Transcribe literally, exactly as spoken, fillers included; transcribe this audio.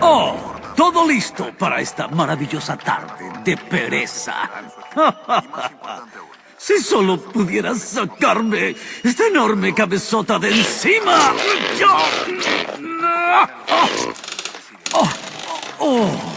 Oh, todo listo para esta maravillosa tarde de pereza. Si solo pudieras sacarme esta enorme cabezota de encima. Oh, oh, oh.